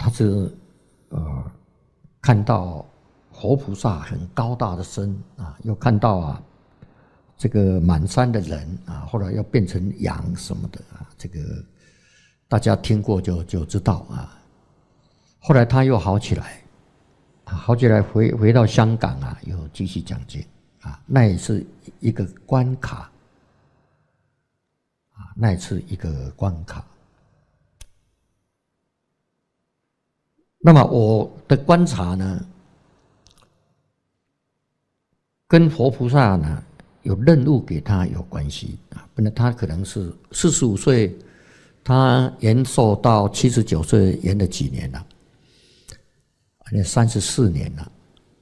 他是看到活菩萨很高大的身啊，又看到这个满山的人啊，后来要变成羊什么的啊，这个大家听过就知道啊。后来他又好起来，好起来回到香港啊，又继续讲经啊，那也是一个关卡啊，那也是一个关卡。那么我的观察呢，跟佛菩萨呢有任务给他有关系啊，不然他可能是45岁，他延寿到79岁，延了几年了？34年了。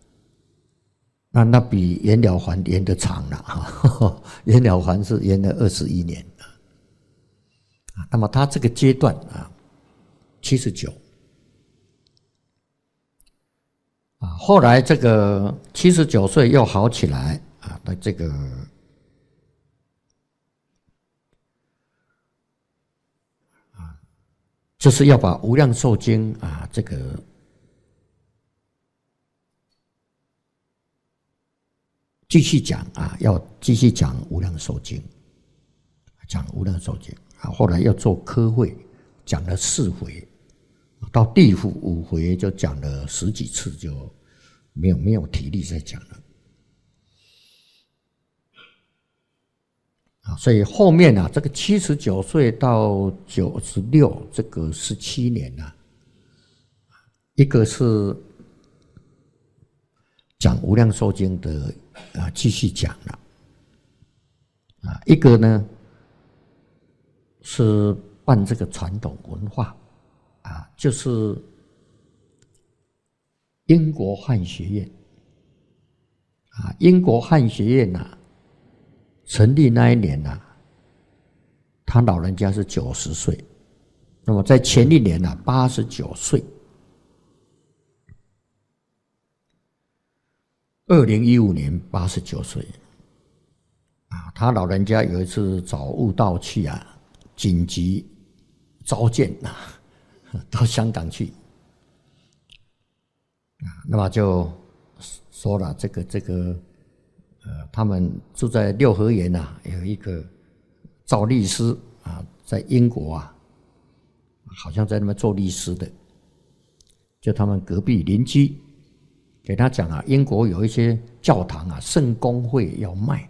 那比延了还延得长了哈，延了还是延了21年啊。那么他这个阶段啊，79啊，后来这个79岁又好起来啊，那这个就是要把《无量寿经》啊这个继续讲啊，要继续讲《无量寿经》，讲《无量寿经》啊。后来要做科会，讲了4回，到第5回就讲了10几次，就没有体力再讲了啊。所以后面啊，这个79岁到96这个17年啊，一个是讲《无量寿经》的继续讲了啊，一个呢是办这个传统文化啊，就是英国汉学院啊，英国汉学院成立那一年他老人家是90岁，那么在前一年89岁。2015年89岁啊，他老人家有一次找悟道去紧急召见到香港去那么就说了这个他们住在六合园有一个赵律师在英国好像在那边做律师的，就他们隔壁邻居给他讲英国有一些教堂圣公会要卖。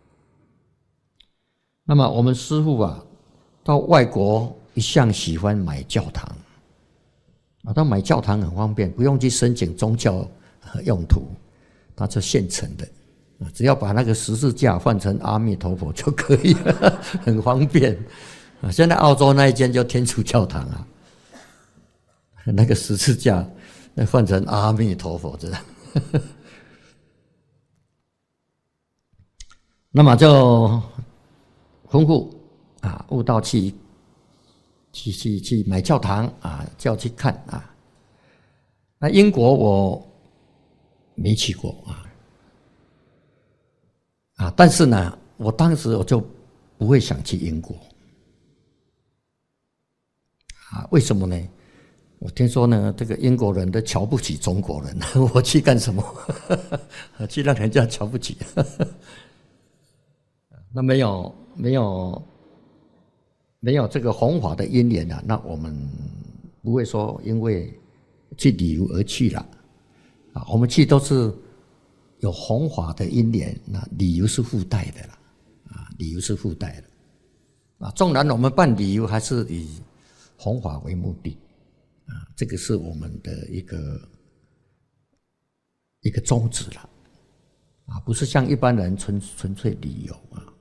那么我们师父到外国一向喜欢买教堂他买教堂很方便，不用去申请宗教用途，他就现成的只要把那个十字架换成阿弥陀佛就可以了，很方便现在澳洲那一间叫天主教堂那个十字架换成阿弥陀佛这样那么就吩咐悟道去买教堂叫去看那英国我没去过但是呢，我当时我就不会想去英国为什么呢？我听说呢，这个英国人都瞧不起中国人，我去干什么？去让人家瞧不起？那没有这个弘法的因缘那我们不会说因为去旅游而去了我们去都是有弘法的因缘，那旅游是附带的啦旅游是附带的纵然我们办旅游还是以弘法为目的这个是我们的一个宗旨了不是像一般人纯粹旅游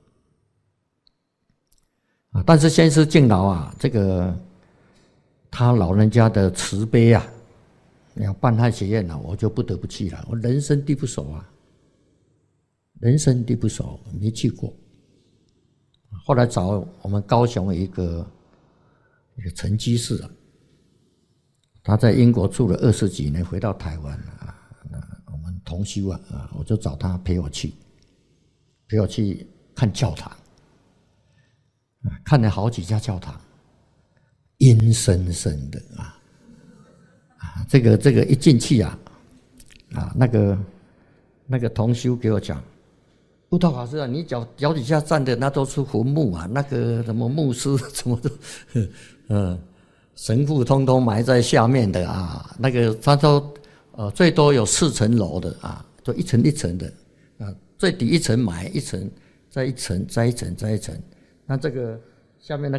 但是先师敬老这个他老人家的慈悲要办汉学院我就不得不去了，我人生地不熟人生地不熟，没去过。后来找我们高雄一个陈居士他在英国住了20几年，回到台湾我们同修我就找他陪我去看教堂看了好几家教堂，阴森森的这个一进去啊，那个同修给我讲，悟道法师啊，你脚底下站的那都是坟墓啊，那个什么牧师什么的，神父通通埋在下面的啊，那个他说最多有4层楼的啊，就一层一层的啊，最底一层埋一层，再一层，再一层，再一层，那这个下面那